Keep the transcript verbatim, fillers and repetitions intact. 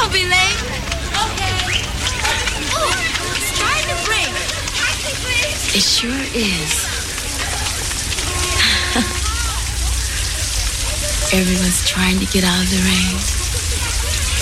You'll be late. Okay. Oh, it's starting to rain. It sure is. Everyone's trying to get out of the rain.